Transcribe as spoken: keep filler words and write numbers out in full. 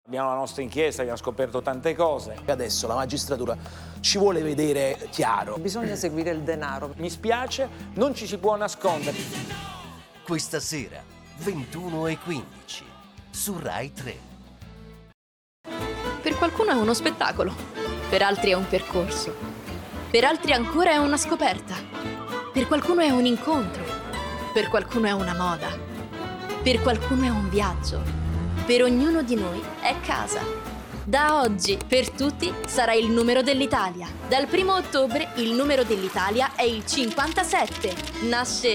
Abbiamo la nostra inchiesta che ha scoperto tante cose. Adesso la magistratura ci vuole vedere chiaro. Bisogna seguire il denaro. Mi spiace, non ci si può nascondere. Questa sera, ventuno e quindici, su Rai tre. Per qualcuno è uno spettacolo, per altri è un percorso, per altri ancora è una scoperta, per qualcuno è un incontro, per qualcuno è una moda, per qualcuno è un viaggio. Per ognuno di noi è casa. Da oggi, per tutti, sarà il numero dell'Italia. Dal primo ottobre il numero dell'Italia è il cinquantasette. Nasce